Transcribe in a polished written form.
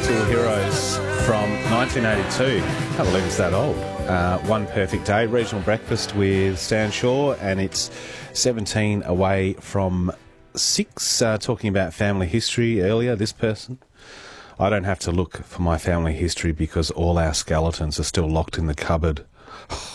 School Heroes from 1982. Can't believe it's that old. One Perfect Day, regional breakfast with Stan Shaw, and it's 17 away from 6. Talking about family history earlier, this person. I don't have to look for my family history because all our skeletons are still locked in the cupboard.